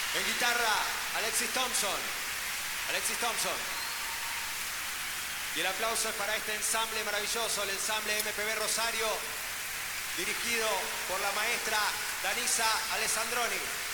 En guitarra, Alexis Thompson. Alexis Thompson. Y el aplauso es para este ensamble maravilloso, el ensamble MPB Rosario, dirigido por la maestra Danisa Alessandroni.